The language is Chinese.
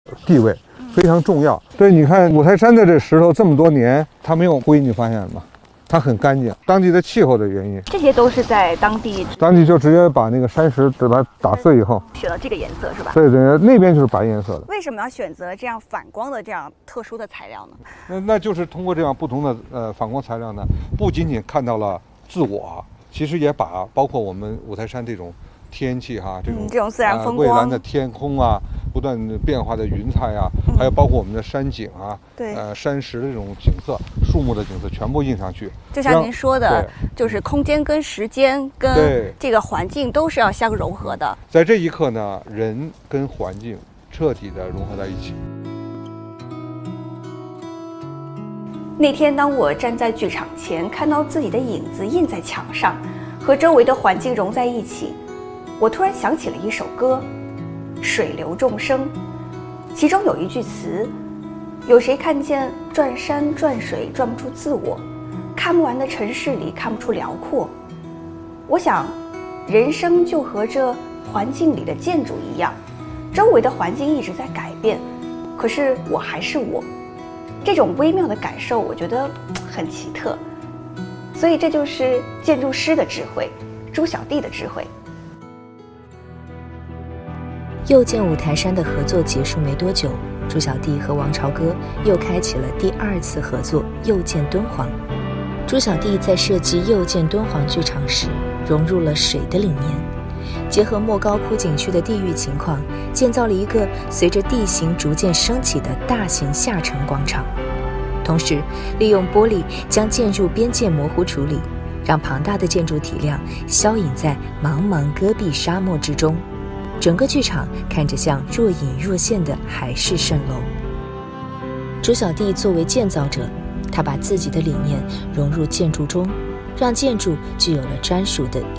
地位非常重要。对，你看五台山的这石头这么多年，它没有灰，你发现了吗？它很干净，当地的气候的原因。 这些都是在当地就直接把那个山石把它打碎以后， 选了这个颜色是吧？ 对，那边就是白颜色的。 为什么要选择这样反光的这样特殊的材料呢？ 那就是通过这样不同的反光材料呢，不仅仅看到了自我，其实也把包括我们五台山这种天气这种自然风光， 蔚蓝的天空啊，不断变化的云彩啊，还有包括我们的山景啊， 对， 山石的这种景色、树木的景色全部印上去。 就像您说的，就是空间跟时间跟这个环境都是要相融合的。 在这一刻呢，人跟环境彻底的融合在一起。 那天，当我站在剧场前，看到自己的影子印在墙上，和周围的环境融在一起，我突然想起了一首歌《水流众生》，其中有一句词：有谁看见转山转水转不出自我，看不完的城市里看不出辽阔。我想，人生就和这环境里的建筑一样，周围的环境一直在改变，可是我还是我。这种微妙的感受，我觉得很奇特，所以这就是建筑师的智慧，朱小弟的智慧。 又见五台山的合作结束没多久，朱小弟和王朝歌又开启了第2次合作又见敦煌。朱小弟在设计又见敦煌剧场时，融入了水的理念，结合莫高窟景区的地域情况，建造了一个随着地形逐渐升起的大型下沉广场，同时利用玻璃将建筑边界模糊处理，让庞大的建筑体量消隐在茫茫戈壁沙漠之中，整个剧场看着像若隐若现的海市蜃楼。朱小弟作为建造者，他把自己的理念融入建筑中，让建筑具有了专属的